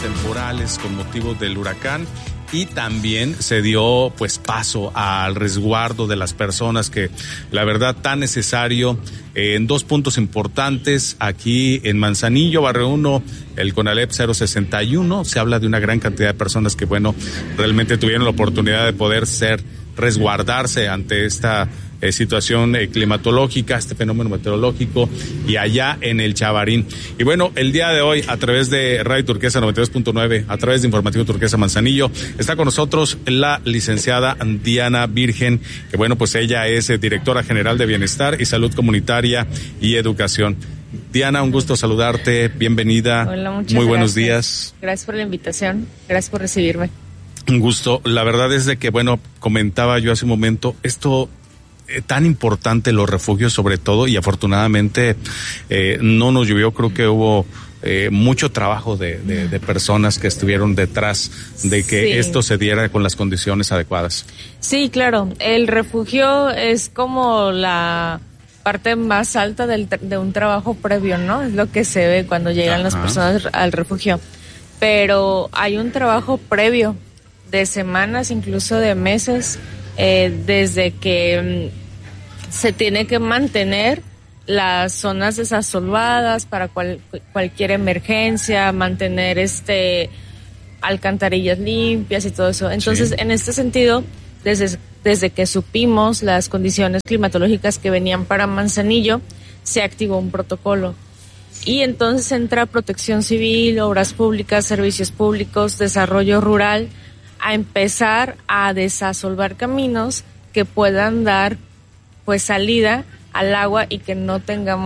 temporales con motivo del huracán. Y también se dio pues paso al resguardo de las personas, que la verdad tan necesario en dos puntos importantes aquí en Manzanillo, Barrio 1, el CONALEP 061. Se habla de una gran cantidad de personas que realmente tuvieron la oportunidad de poder resguardarse ante esta situación climatológica, este fenómeno meteorológico, y allá en el Chavarín. Y el día de hoy, a través de Radio Turquesa 92.9, a través de Informativo Turquesa Manzanillo, está con nosotros la licenciada Diana Virgen, que pues ella es directora general de Bienestar y Salud Comunitaria y Educación. Diana, un gusto saludarte, bienvenida. Hola, muchas Muy buenos gracias. días. Gracias por la invitación, gracias por recibirme. Un gusto. La verdad es de que, comentaba yo hace un momento, esto tan importante, los refugios sobre todo, y afortunadamente no nos llovió. Creo que hubo mucho trabajo de personas que estuvieron detrás de que esto se diera con las condiciones adecuadas. Sí, claro, el refugio es como la parte más alta de un trabajo previo, ¿no? Es lo que se ve cuando llegan las personas al refugio, pero hay un trabajo previo de semanas, incluso de meses, desde que se tiene que mantener las zonas desasolvadas para cualquier emergencia, mantener alcantarillas limpias y todo eso. Entonces, en este sentido, desde que supimos las condiciones climatológicas que venían para Manzanillo, se activó un protocolo. Y entonces entra Protección Civil, Obras Públicas, Servicios Públicos, Desarrollo Rural, a empezar a desasolvar caminos que puedan dar salida al agua y que no tengamos